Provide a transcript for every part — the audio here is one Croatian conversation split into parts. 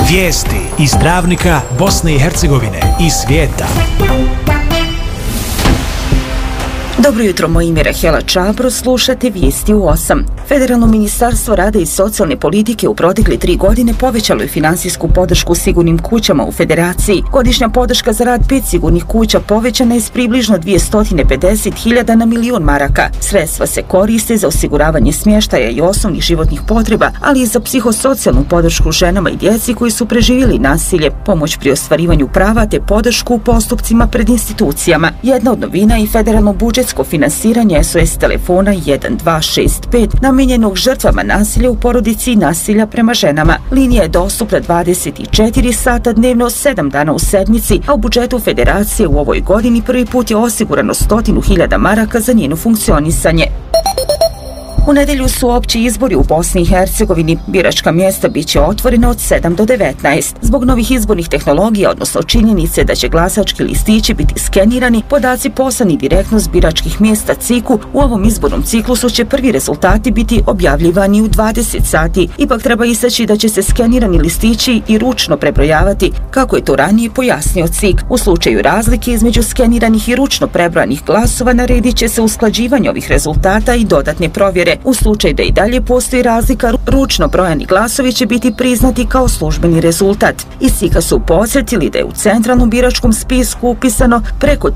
Vijesti iz Dravnika, Bosne i Hercegovine i svijeta. Dobro jutro, moje ime je Rahela Čabro, slušate vijesti u 8. Federalno ministarstvo rada i socijalne politike u protekle 3 godine povećalo je finansijsku podršku sigurnim kućama u Federaciji. Godišnja podrška za rad 5 sigurnih kuća povećana je s približno 250.000 na milion maraka. Sredstva se koriste za osiguravanje smještaja i osnovnih životnih potreba, ali i za psihosocijalnu podršku ženama i djeci koji su preživjeli nasilje, pomoć pri ostvarivanju prava te podršku u postupcima pred institucijama. Jedna od novina je federalno budžetsko finansiranje SOS telefona 1265 namijenjenog žrtvama nasilja u porodici i nasilja prema ženama. Linija je dostupna 24 sata dnevno, 7 dana u sedmici, a u budžetu Federacije u ovoj godini prvi put je osigurano 100.000 maraka za njeno funkcionisanje. U nedjelju su opći izbori u Bosni i Hercegovini. Biračka mjesta bit će otvorena od 7 do 19. Zbog novih izbornih tehnologija, odnosno činjenice da će glasački listići biti skenirani, podaci poslani direktno s biračkih mjesta CIK-u, u ovom izbornom ciklusu će prvi rezultati biti objavljivani u 20 sati. Ipak treba istaći da će se skenirani listići i ručno prebrojavati, kako je to ranije pojasnio CIK. U slučaju razlike između skeniranih i ručno prebrojanih glasova naredit će se usklađivanje ovih rezultata i dodatne provjere. U slučaju da i dalje postoji razlika, ručno brojani glasovi će biti priznati kao službeni rezultat. Iz CIK-a su podsjetili da je u centralnom biračkom spisku upisano preko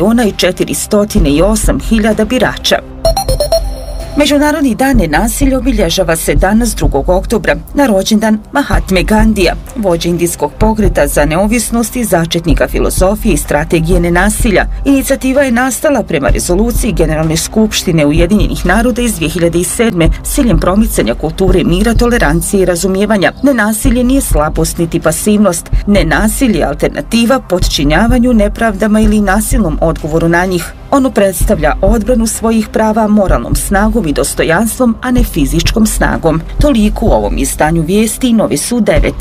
3.408.000 birača. Međunarodni dan nenasilja obilježava se danas 2. oktobra, na rođendan Mahatme Gandija, vođe indijskog pokreta za neovisnost i začetnika filozofije i strategije nenasilja. Inicijativa je nastala prema rezoluciji Generalne skupštine Ujedinjenih naroda iz 2007. s ciljem promicanja kulture mira, tolerancije i razumijevanja. Nenasilje nije slabost niti pasivnost. Nenasilje je alternativa podčinjavanju, nepravdama ili nasilnom odgovoru na njih. Ono predstavlja odbranu svojih prava moralnom snagom i dostojanstvom, a ne fizičkom snagom. Toliko u ovom izdanju vijesti, Novi su 9.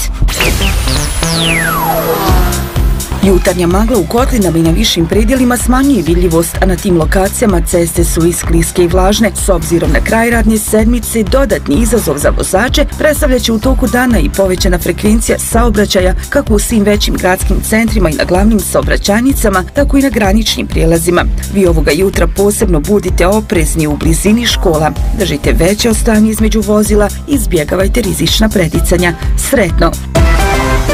Jutarnja magla u kotlinama i na višim predjelima smanjuje vidljivost, a na tim lokacijama ceste su i skliske i vlažne. S obzirom na kraj radne sedmice, dodatni izazov za vozače predstavljaće u toku dana i povećana frekvencija saobraćaja kako u svim većim gradskim centrima i na glavnim saobraćajnicama, tako i na graničnim prijelazima. Vi ovoga jutra posebno budite oprezni u blizini škola. Držite veće odstojanje između vozila i izbjegavajte rizična preticanja. Sretno!